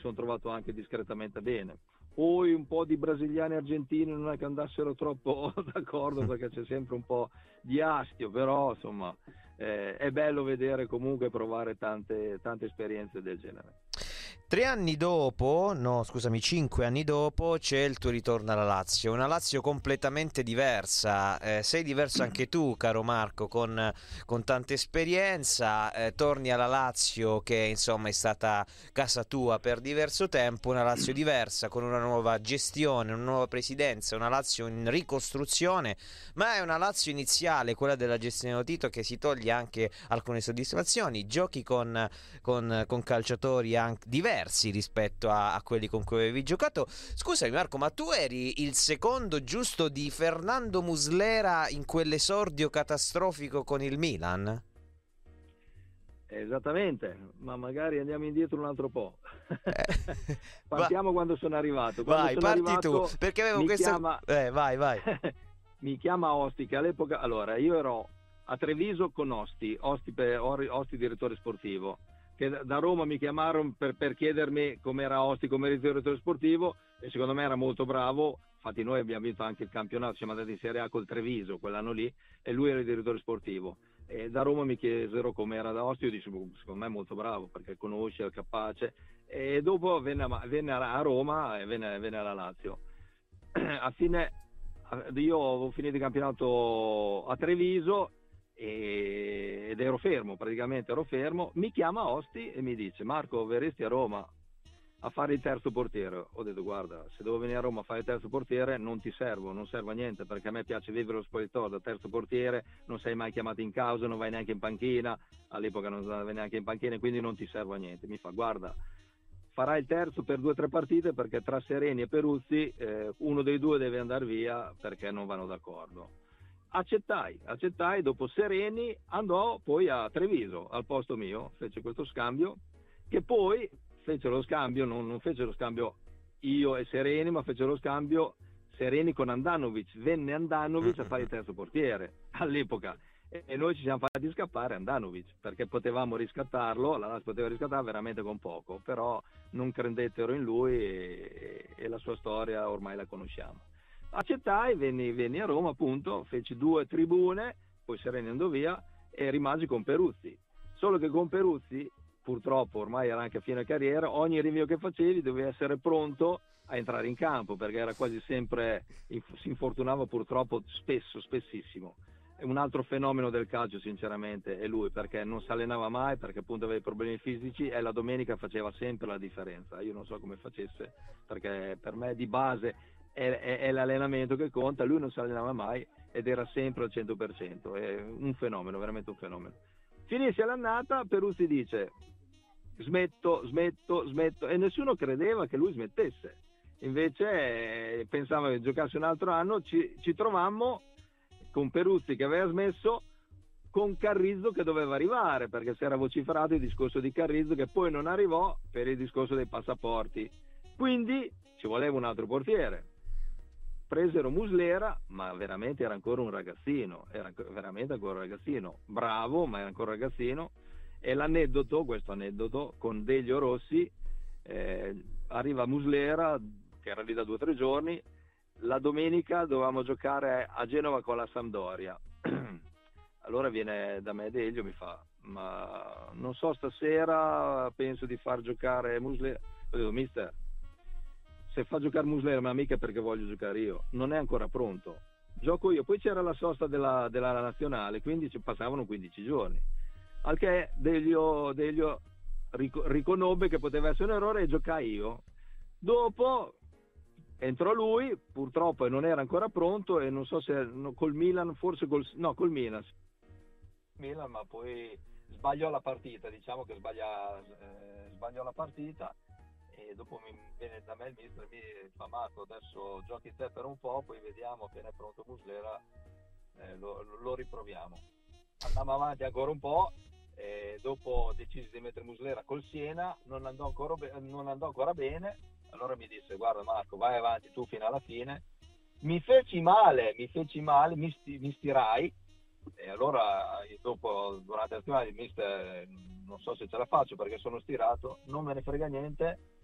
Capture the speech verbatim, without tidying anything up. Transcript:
sono trovato anche discretamente bene. Poi un po' di brasiliani e argentini non è che andassero troppo d'accordo, perché c'è sempre un po' di astio, però insomma eh, è bello vedere comunque, provare tante, tante esperienze del genere. Tre anni dopo, no scusami, cinque anni dopo c'è il tuo ritorno alla Lazio, una Lazio completamente diversa, eh, sei diverso anche tu caro Marco, con, con tanta esperienza, eh, torni alla Lazio che insomma è stata casa tua per diverso tempo, una Lazio diversa, con una nuova gestione, una nuova presidenza, una Lazio in ricostruzione, ma è una Lazio iniziale, quella della gestione Tito, che si toglie anche alcune soddisfazioni, giochi con, con, con calciatori anche diversi rispetto a, a quelli con cui avevi giocato. Scusami Marco, ma tu eri il secondo giusto di Fernando Muslera in quell'esordio catastrofico con il Milan? Esattamente, ma magari andiamo indietro un altro po'. Eh, Partiamo va, quando sono arrivato. Quando vai, sono parti arrivato, tu, perché avevo mi questa... chiama, Eh, vai, vai. mi chiama Osti, che all'epoca, allora, io ero a Treviso con Osti, Osti, per, Osti direttore sportivo, che da Roma mi chiamarono per, per chiedermi com'era Osti come direttore sportivo, e secondo me era molto bravo. Infatti noi abbiamo vinto anche il campionato, siamo andati in Serie A col Treviso quell'anno lì, e lui era il direttore sportivo. E da Roma mi chiesero com'era da Osti, io dicevo secondo me è molto bravo perché conosce, è capace, e dopo venne a, venne a Roma e venne, venne alla Lazio. A fine, io ho finito il campionato a Treviso e, ed ero fermo, praticamente ero fermo, mi chiama Osti e mi dice: Marco, verresti a Roma a fare il terzo portiere? Ho detto: guarda, se devo venire a Roma a fare il terzo portiere non ti servo, non servo a niente, perché a me piace vivere lo spogliatoio da terzo portiere, non sei mai chiamato in causa, non vai neanche in panchina, all'epoca non andavi neanche in panchina, quindi non ti servo a niente. Mi fa: guarda, farai il terzo per due o tre partite, perché tra Sereni e Peruzzi eh, uno dei due deve andare via perché non vanno d'accordo. Accettai, accettai, dopo Sereni andò poi a Treviso al posto mio, fece questo scambio, che poi fece lo scambio, non, non fece lo scambio io e Sereni, ma fece lo scambio Sereni con Andanovic, venne Andanovic a fare il terzo portiere all'epoca, e, e noi ci siamo fatti scappare Andanovic, perché potevamo riscattarlo, la Lazio poteva riscattare veramente con poco, però non credettero in lui e, e la sua storia ormai la conosciamo. Accettai, venni, venni a Roma appunto, feci due tribune, poi Sereni andò via e rimasi con Peruzzi, solo che con Peruzzi purtroppo ormai era anche a fine carriera, ogni rinvio che facevi dovevi essere pronto a entrare in campo, perché era quasi sempre, si infortunava purtroppo spesso, spessissimo. È un altro fenomeno del calcio sinceramente è lui, perché non si allenava mai, perché appunto aveva problemi fisici, e la domenica faceva sempre la differenza. Io non so come facesse, perché per me di base è, è, è l'allenamento che conta, lui non si allenava mai ed era sempre al cento per cento, è un fenomeno, veramente un fenomeno. Finisce l'annata, Peruzzi dice: smetto, smetto, smetto, e nessuno credeva che lui smettesse. Invece eh, pensava che giocasse un altro anno. Ci, ci trovammo con Peruzzi che aveva smesso, con Carrizzo che doveva arrivare, perché si era vociferato il discorso di Carrizzo, che poi non arrivò per il discorso dei passaporti, quindi ci voleva un altro portiere. Presero Muslera, ma veramente era ancora un ragazzino, era veramente ancora un ragazzino, bravo, ma era ancora un ragazzino. E l'aneddoto, questo aneddoto, con Delio Rossi, eh, arriva Muslera, che era lì da due o tre giorni, la domenica dovevamo giocare a Genova con la Sampdoria. Allora viene da me Delio, mi fa: ma non so, stasera penso di far giocare Muslera. Ho detto: mister, se fa giocare Muslera, ma mica perché voglio giocare io, non è ancora pronto, gioco io. Poi c'era la sosta della, della nazionale, quindi ci passavano quindici giorni. Al che Delio, Delio riconobbe che poteva essere un errore e giocai io. Dopo entrò lui, purtroppo non era ancora pronto, e non so se col Milan, forse col, no, col Milan, Milan, ma poi sbagliò la partita, diciamo che sbaglia, eh, sbagliò la partita, e dopo mi viene da me il mister e mi fa: Marco, adesso giochi te per un po', poi vediamo, appena è pronto Muslera eh, lo, lo riproviamo. Andiamo avanti ancora un po', e dopo decisi di mettere Muslera col Siena, non andò ancora, be- non andò ancora bene. Allora mi disse: guarda Marco, vai avanti tu fino alla fine. Mi feci male, mi feci male, mi, sti- mi stirai, e allora dopo, durante la settimana, il mister: non so se ce la faccio perché sono stirato, non me ne frega niente,